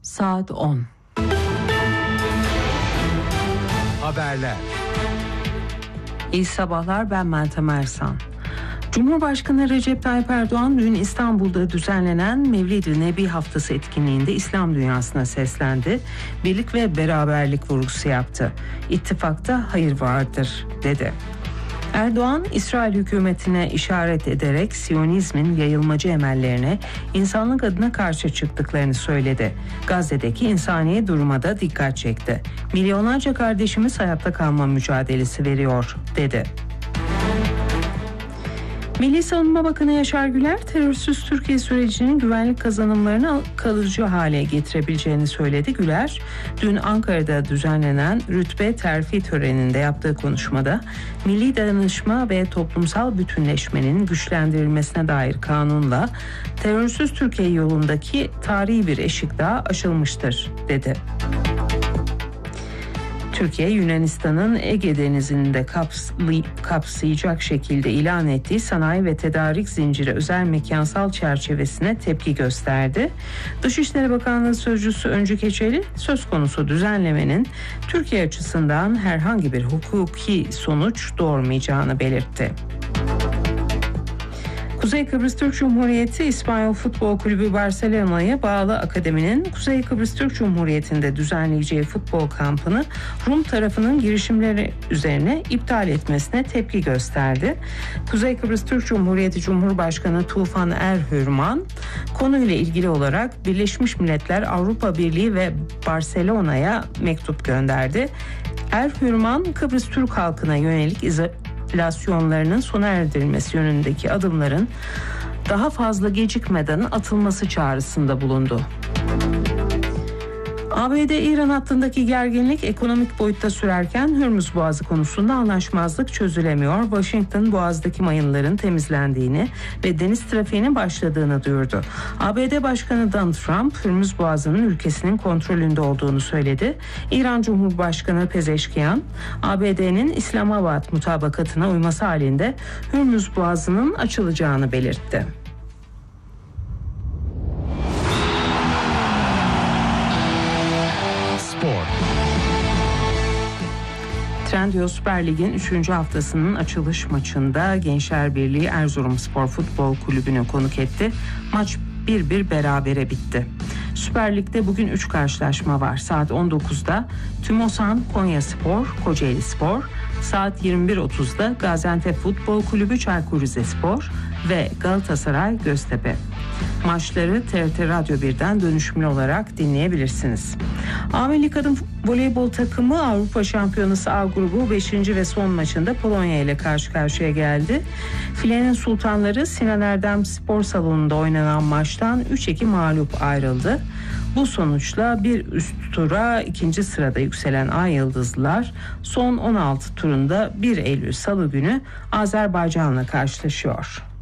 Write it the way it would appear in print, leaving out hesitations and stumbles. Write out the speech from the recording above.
Saat 10. Haberler. İyi sabahlar, ben Meltem Ersan. Cumhurbaşkanı Recep Tayyip Erdoğan dün İstanbul'da düzenlenen Mevlid-i Nebi Haftası etkinliğinde İslam dünyasına seslendi. Birlik ve beraberlik vurgusu yaptı. İttifakta hayır vardır dedi. Erdoğan, İsrail hükümetine işaret ederek Siyonizmin yayılmacı emellerine insanlık adına karşı çıktıklarını söyledi. Gazze'deki insani duruma da dikkat çekti. Milyonlarca kardeşimiz hayatta kalma mücadelesi veriyor dedi. Milli Savunma Bakanı Yaşar Güler, terörsüz Türkiye sürecinin güvenlik kazanımlarını kalıcı hale getirebileceğini söyledi. Güler, dün Ankara'da düzenlenen rütbe terfi töreninde yaptığı konuşmada, milli dayanışma ve toplumsal bütünleşmenin güçlendirilmesine dair kanunla terörsüz Türkiye yolundaki tarihi bir eşik daha aşılmıştır dedi. Türkiye, Yunanistan'ın Ege Denizi'ni de kapsayacak şekilde ilan ettiği sanayi ve tedarik zinciri özel mekansal çerçevesine tepki gösterdi. Dışişleri Bakanlığı Sözcüsü Öncü Keçeli, söz konusu düzenlemenin Türkiye açısından herhangi bir hukuki sonuç doğurmayacağını belirtti. Kuzey Kıbrıs Türk Cumhuriyeti İspanyol Futbol Kulübü Barcelona'ya bağlı akademinin Kuzey Kıbrıs Türk Cumhuriyeti'nde düzenleyeceği futbol kampını Rum tarafının girişimleri üzerine iptal etmesine tepki gösterdi. Kuzey Kıbrıs Türk Cumhuriyeti Cumhurbaşkanı Tufan Erhürman konuyla ilgili olarak Birleşmiş Milletler, Avrupa Birliği ve Barcelona'ya mektup gönderdi. Erhürman, Kıbrıs Türk halkına yönelik izolasyonlarının sona erdirilmesi yönündeki adımların daha fazla gecikmeden atılması çağrısında bulundu. ABD-İran hattındaki gerginlik ekonomik boyutta sürerken Hürmüz Boğazı konusunda anlaşmazlık çözülemiyor. Washington, Boğaz'daki mayınların temizlendiğini ve deniz trafiğinin başladığını duyurdu. ABD Başkanı Donald Trump, Hürmüz Boğazı'nın ülkesinin kontrolünde olduğunu söyledi. İran Cumhurbaşkanı Pezeşkiyan, ABD'nin İslamabad mutabakatına uyması halinde Hürmüz Boğazı'nın açılacağını belirtti. Trendyol Süper Lig'in 3. haftasının açılış maçında Gençler Birliği Erzurumspor Futbol Kulübü'nü konuk etti. Maç 1-1 berabere bitti. Süper Lig'de bugün 3 karşılaşma var. Saat 19'da Tümosan Konyaspor Kocaelispor, saat 21.30'da Gaziantep Futbol Kulübü Çaykur Rizespor ve Galatasaray Göztepe. Maçları TRT Radyo 1'den dönüşümlü olarak dinleyebilirsiniz. A Milli Kadın Voleybol takımı Avrupa Şampiyonası A grubu 5. ve son maçında Polonya ile karşı karşıya geldi. Filenin sultanları Sinan Erdem Spor Salonu'nda oynanan maçtan 3-2 mağlup ayrıldı. Bu sonuçla bir üst tura 2. sırada yükselen Ay Yıldızlılar son 16 turunda 1 Eylül Salı günü Azerbaycan'la karşılaşıyor.